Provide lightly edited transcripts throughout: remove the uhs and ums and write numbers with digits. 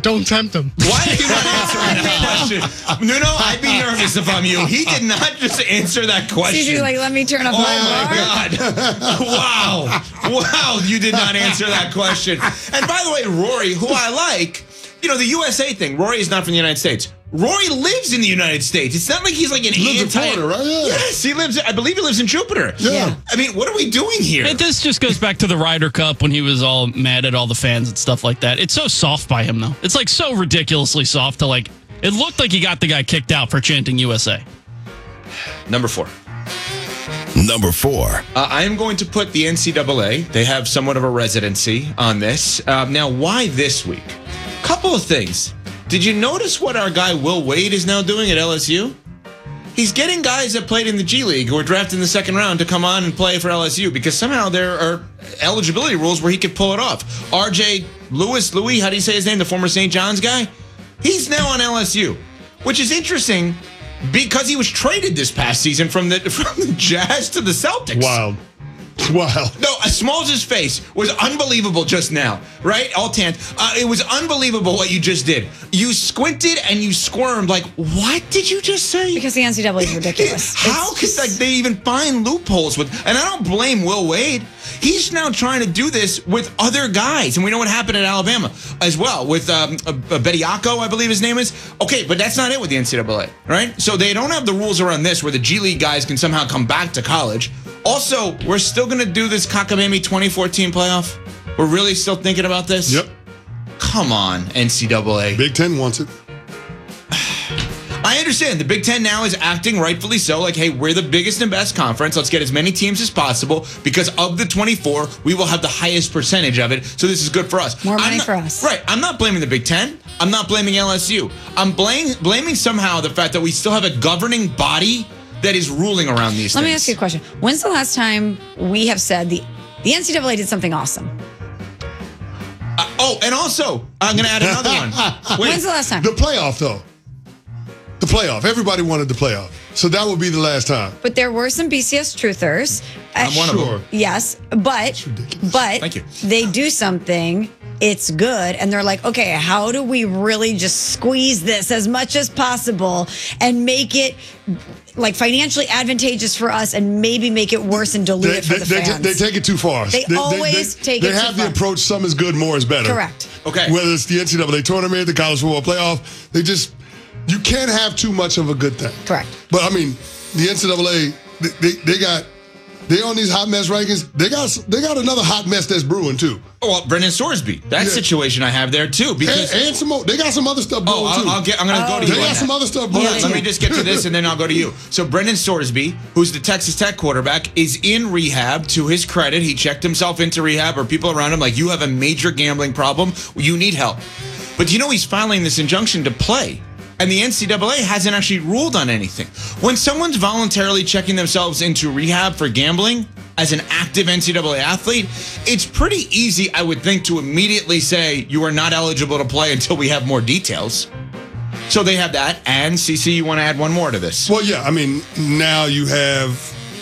Don't tempt him. Why are you not answering that question? No, I'd be nervous if I'm you. He did not just answer that question. CJ's like, let me turn off my God. Wow, you did not answer that question. And by the way, Rory, who I like, the USA thing, Rory is not from the United States. Rory lives in the United States. It's not like he's like an lives in Florida, right? Yeah. Yes, I believe he lives in Jupiter. Yeah. I mean, what are we doing here? And this just goes back to the Ryder Cup when he was all mad at all the fans and stuff like that. It's so soft by him, though. It's like so ridiculously soft to like, it looked like he got the guy kicked out for chanting USA. Number 4. I am going to put the NCAA. They have somewhat of a residency on this. Now, why this week? Couple of things. Did you notice what our guy Will Wade is now doing at LSU? He's getting guys that played in the G League who were drafted in the second round to come on and play for LSU because somehow there are eligibility rules where he could pull it off. RJ Louis, how do you say his name? The former St. John's guy? He's now on LSU, which is interesting because he was traded this past season from the Jazz to the Celtics. Wow. No, Smalls' face was unbelievable just now, right? All tan. It was unbelievable what you just did. You squinted and you squirmed like, what did you just say? Because the NCAA is ridiculous. How could they even find loopholes with? And I don't blame Will Wade. He's now trying to do this with other guys. And we know what happened at Alabama as well with Bediako, I believe his name is. Okay, but that's not it with the NCAA, right? So they don't have the rules around this where the G League guys can somehow come back to college. Also, we're still going to do this Cockamamie 2014 playoff? We're really still thinking about this? Yep. Come on, NCAA. Big Ten wants it. I understand. The Big Ten now is acting rightfully so like, hey, we're the biggest and best conference. Let's get as many teams as possible because of the 24, we will have the highest percentage of it. So this is good for us. More money for us. Right. I'm not blaming the Big Ten. I'm not blaming LSU. I'm blaming somehow the fact that we still have a governing body that is ruling around these things. Let me ask you a question. When's the last time we have said the NCAA did something awesome? And also, I'm going to add another one. Wait. When's the last time? The playoff, though. The playoff. Everybody wanted the playoff. So that would be the last time. But there were some BCS truthers. I'm one of them. Yes, but Thank you. They do something, it's good, and they're like, okay, how do we really just squeeze this as much as possible and make it like financially advantageous for us and maybe make it worse and dilute it for the fans? They take it too far. They always take it too far. They have the approach, some is good, more is better. Correct. Okay. Whether it's the NCAA tournament, the college football playoff, you can't have too much of a good thing. Correct. But I mean, the NCAA, they on these hot mess rankings. They got another hot mess that's brewing too. Oh, well, Brendan Sorsby. That situation I have there too. Because and some more. They got some other stuff brewing too. I'm going to go to you. They got some other stuff brewing too. Let me just get to this and then I'll go to you. So Brendan Sorsby, who's the Texas Tech quarterback, is in rehab. To his credit, he checked himself into rehab, or people around him like, you have a major gambling problem. You need help. But he's filing this injunction to play. And the NCAA hasn't actually ruled on anything. When someone's voluntarily checking themselves into rehab for gambling as an active NCAA athlete, it's pretty easy, I would think, to immediately say you are not eligible to play until we have more details. So they have that. And CC, you want to add one more to this? Well, yeah. I mean, now you have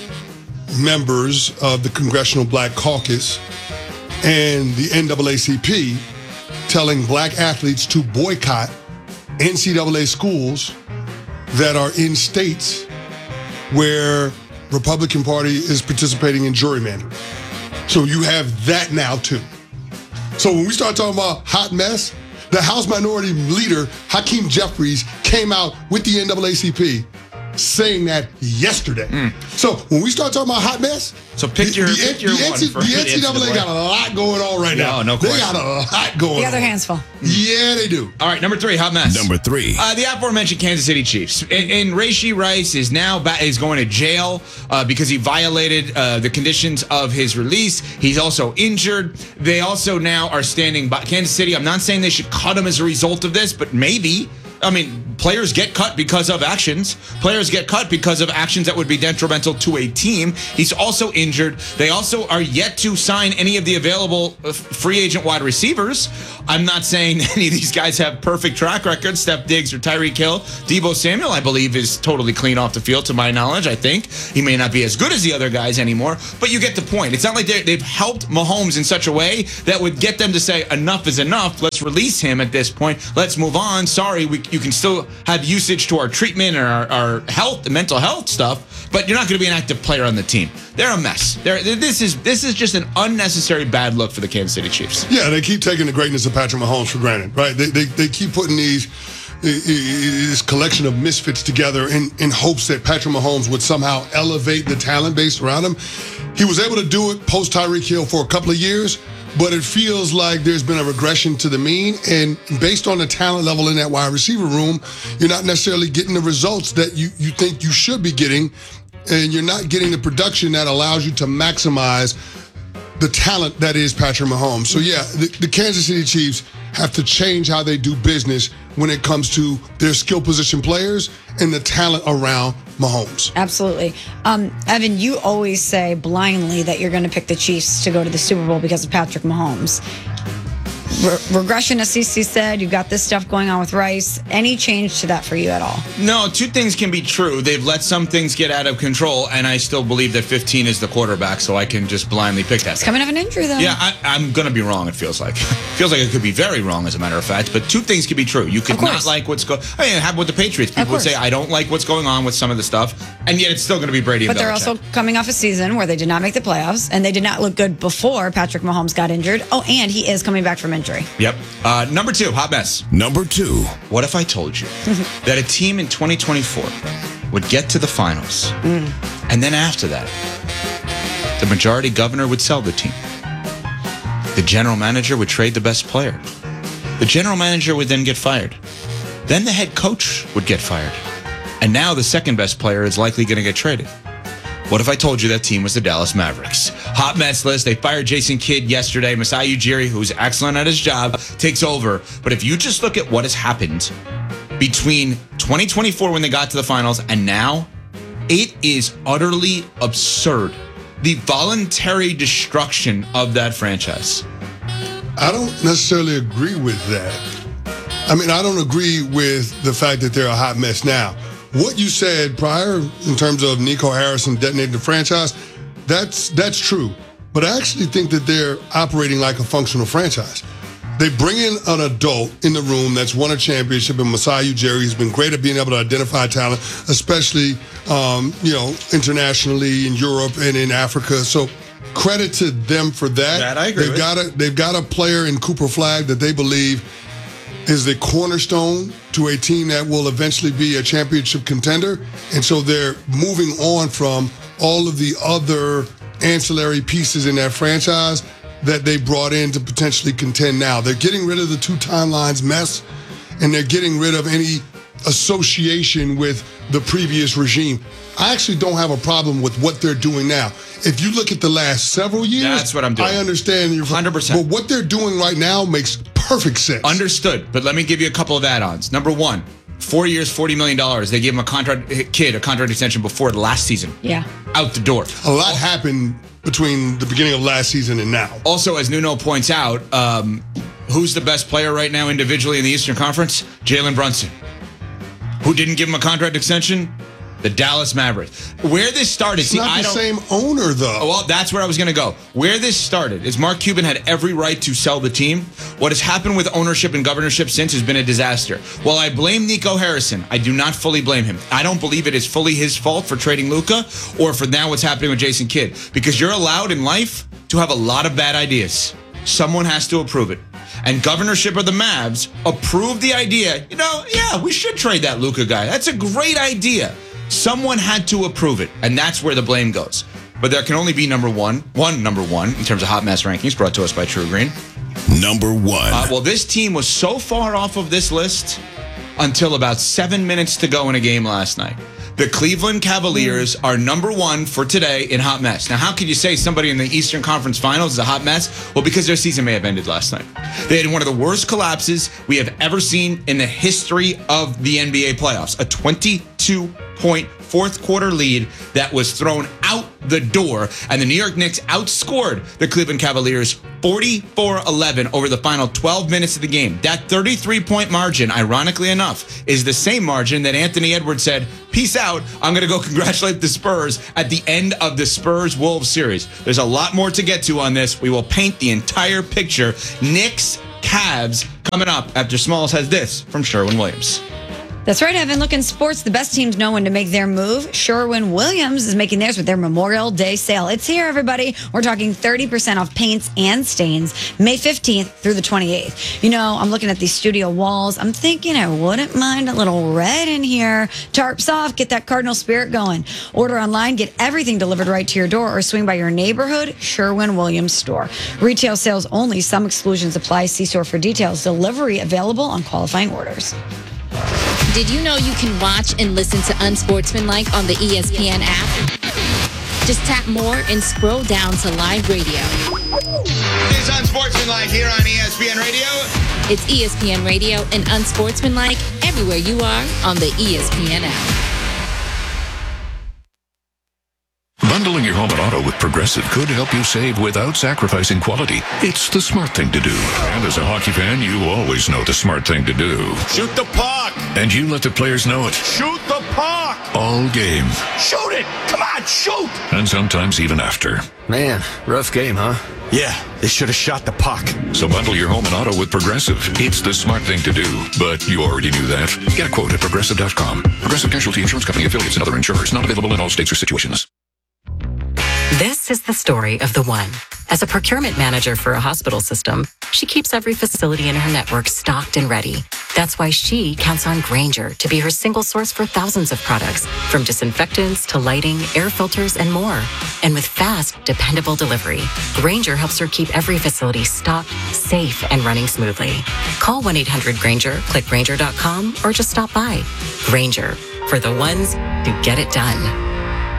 members of the Congressional Black Caucus and the NAACP telling black athletes to boycott NCAA schools that are in states where Republican Party is participating in gerrymandering. So you have that now too. So when we start talking about hot mess, the House Minority Leader, Hakeem Jeffries, came out with the NAACP saying that yesterday. So when we start talking about hot mess, so pick your one for the NCAA got a lot going on right now. No question. They got a lot going on. The other hand's full. Yeah, they do. All right, number 3, hot mess. Number 3. The aforementioned Kansas City Chiefs. And Rashee Rice is now is going to jail because he violated the conditions of his release. He's also injured. They also now are standing by Kansas City. I'm not saying they should cut him as a result of this, but maybe. I mean, players get cut because of actions. Players get cut because of actions that would be detrimental to a team. He's also injured. They also are yet to sign any of the available free agent wide receivers. I'm not saying any of these guys have perfect track records. Steph Diggs or Tyreek Hill. Deebo Samuel, I believe, is totally clean off the field, to my knowledge, I think. He may not be as good as the other guys anymore, but you get the point. It's not like they've helped Mahomes in such a way that would get them to say, enough is enough. Let's release him at this point. Let's move on. Sorry, you can still have usage to our treatment and our health, the mental health stuff, but you're not going to be an active player on the team. They're a mess. This is just an unnecessary bad look for the Kansas City Chiefs. Yeah, they keep taking the greatness of Patrick Mahomes for granted, right? They keep putting this collection of misfits together in hopes that Patrick Mahomes would somehow elevate the talent base around him. He was able to do it post Tyreek Hill for a couple of years, but it feels like there's been a regression to the mean. And based on the talent level in that wide receiver room, you're not necessarily getting the results that you think you should be getting. And you're not getting the production that allows you to maximize the talent that is Patrick Mahomes. So, yeah, the Kansas City Chiefs have to change how they do business when it comes to their skill position players and the talent around Mahomes. Absolutely. Evan, you always say blindly that you're going to pick the Chiefs to go to the Super Bowl because of Patrick Mahomes. Regression, as CC said, you've got this stuff going on with Rice. Any change to that for you at all? No, two things can be true. They've let some things get out of control, and I still believe that 15 is the quarterback, so I can just blindly pick that. It's coming off an injury, though. Yeah, I'm going to be wrong, it feels like. Feels like it could be very wrong, as a matter of fact, but two things can be true. You could not like what's going on. I mean, it happened with the Patriots. People would say, I don't like what's going on with some of the stuff, and yet it's still going to be Brady and But they're also coming off a season where they did not make the playoffs, and they did not look good before Patrick Mahomes got injured. Oh, and he is coming back from injury. Yep. Number 2, hot mess. Number 2. What if I told you that a team in 2024 would get to the finals, and then after that, the majority governor would sell the team? The general manager would trade the best player. The general manager would then get fired. Then the head coach would get fired. And now the second best player is likely going to get traded. What if I told you that team was the Dallas Mavericks? Hot mess list. They fired Jason Kidd yesterday. Masai Ujiri, who's excellent at his job, takes over. But if you just look at what has happened between 2024 when they got to the finals and now, it is utterly absurd. The voluntary destruction of that franchise. I don't necessarily agree with that. I mean, I don't agree with the fact that they're a hot mess now. What you said prior in terms of Nico Harrison detonating the franchise, that's true. But I actually think that they're operating like a functional franchise. They bring in an adult in the room that's won a championship, and Masai Ujiri has been great at being able to identify talent, especially internationally in Europe and in Africa. So credit to them for that. That I agree with. They've got a player in Cooper Flagg that they believe is the cornerstone to a team that will eventually be a championship contender. And so they're moving on from all of the other ancillary pieces in that franchise that they brought in to potentially contend now. They're getting rid of the two timelines mess, and they're getting rid of any association with the previous regime. I actually don't have a problem with what they're doing now. If you look at the last several years, that's what I'm doing. I understand you're 100%. But what they're doing right now makes perfect sense. Understood. But let me give you a couple of add-ons. Number 1, 4 years, $40 million. They gave him a contract extension before last season. Yeah. Out the door. A lot happened between the beginning of last season and now. Also, as Nuno points out, who's the best player right now individually in the Eastern Conference? Jalen Brunson. Who didn't give him a contract extension? The Dallas Mavericks. Where this started, it's not the same owner, though. Well, that's where I was going to go. Where this started is Mark Cuban had every right to sell the team. What has happened with ownership and governorship since has been a disaster. While I blame Nico Harrison, I do not fully blame him. I don't believe it is fully his fault for trading Luka or for now what's happening with Jason Kidd. Because you're allowed in life to have a lot of bad ideas. Someone has to approve it. And governorship of the Mavs approved the idea, we should trade that Luka guy. That's a great idea. Someone had to approve it, and that's where the blame goes. But there can only be number one in terms of hot mess rankings, brought to us by True Green. Number 1. Well, this team was so far off of this list until about 7 minutes to go in a game last night. The Cleveland Cavaliers are number 1 for today in hot mess. Now, how could you say somebody in the Eastern Conference Finals is a hot mess? Well, because their season may have ended last night. They had one of the worst collapses we have ever seen in the history of the NBA playoffs. A 22-point fourth quarter lead that was thrown out the door, and the New York Knicks outscored the Cleveland Cavaliers 44-11 over the final 12 minutes of the game. That 33-point margin, ironically enough, is the same margin that Anthony Edwards said, peace out, I'm going to go congratulate the Spurs at the end of the Spurs-Wolves series. There's a lot more to get to on this. We will paint the entire picture. Knicks, Cavs coming up after Smalls has this from Sherwin-Williams. That's right, Evan. Look, in sports, the best teams know when to make their move. Sherwin-Williams is making theirs with their Memorial Day sale. It's here, everybody. We're talking 30% off paints and stains, May 15th through the 28th. You know, I'm looking at these studio walls. I'm thinking I wouldn't mind a little red in here. Tarps off, get that Cardinal spirit going. Order online, get everything delivered right to your door, or swing by your neighborhood Sherwin-Williams store. Retail sales only. Some exclusions apply. See store for details. Delivery available on qualifying orders. Did you know you can watch and listen to Unsportsmanlike on the ESPN app? Just tap more and scroll down to live radio. It's Unsportsmanlike here on ESPN Radio. It's ESPN Radio and Unsportsmanlike everywhere you are on the ESPN app. Bundling your home and auto with Progressive could help you save without sacrificing quality. It's the smart thing to do. And as a hockey fan, you always know the smart thing to do. Shoot the puck! And you let the players know it. Shoot the puck! All game. Shoot it! Come on, shoot! And sometimes even after. Man, rough game, huh? Yeah, they should have shot the puck. So bundle your home and auto with Progressive. It's the smart thing to do. But you already knew that. Get a quote at Progressive.com. Progressive Casualty Insurance Company affiliates and other insurers. Not available in all states or situations. This is the story of the one. As a procurement manager for a hospital system, she keeps every facility in her network stocked and ready. That's why she counts on Grainger to be her single source for thousands of products, from disinfectants to lighting, air filters, and more. And with fast, dependable delivery, Grainger helps her keep every facility stocked, safe, and running smoothly. Call 1-800-GRAINGER, click Grainger.com, or just stop by. Grainger, for the ones who get it done.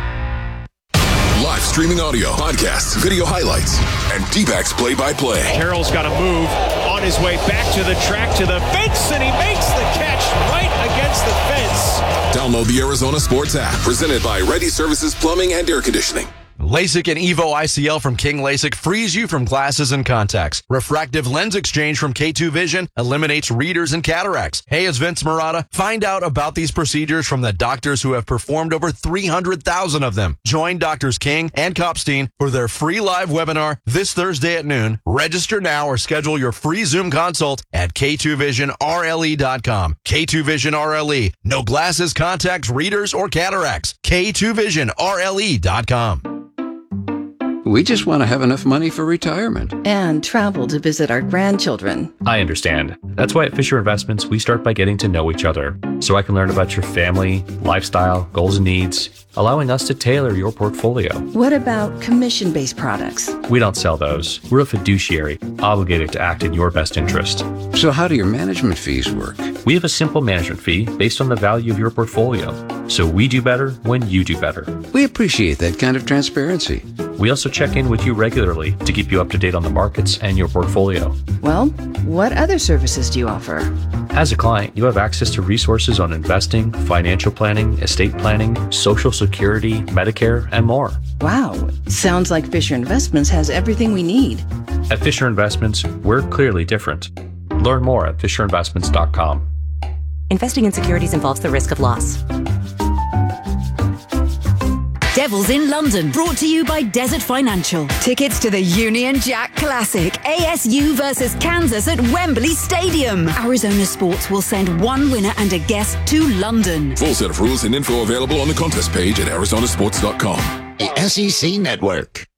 Live streaming audio, podcasts, video highlights, and D-backs play-by-play. Carroll's got to move on his way back to the track, to the fence, and he makes the catch right against the fence. Download the Arizona Sports app, presented by Ready Services Plumbing and Air Conditioning. LASIK and EVO ICL from King LASIK frees you from glasses and contacts. Refractive lens exchange from K2 Vision eliminates readers and cataracts. Hey, it's Vince Marotta. Find out about these procedures from the doctors who have performed over 300,000 of them. Join Doctors King and Kopstein for their free live webinar this Thursday at noon. Register now or schedule your free Zoom consult at K2VisionRLE.com. K2 Vision RLE. No glasses, contacts, readers, or cataracts. K2VisionRLE.com. We just want to have enough money for retirement. And travel to visit our grandchildren. I understand. That's why at Fisher Investments, we start by getting to know each other, so I can learn about your family, lifestyle, goals and needs, allowing us to tailor your portfolio. What about commission-based products? We don't sell those. We're a fiduciary, obligated to act in your best interest. So how do your management fees work? We have a simple management fee based on the value of your portfolio. So we do better when you do better. We appreciate that kind of transparency. We also check in with you regularly to keep you up to date on the markets and your portfolio. Well, what other services do you offer? As a client, you have access to resources on investing, financial planning, estate planning, Social Security, Medicare, and more. Wow, sounds like Fisher Investments has everything we need. At Fisher Investments, we're clearly different. Learn more at FisherInvestments.com. Investing in securities involves the risk of loss. Devils in London, brought to you by Desert Financial. Tickets to the Union Jack Classic, ASU versus Kansas at Wembley Stadium. Arizona Sports will send one winner and a guest to London. Full set of rules and info available on the contest page at arizonasports.com. The SEC Network.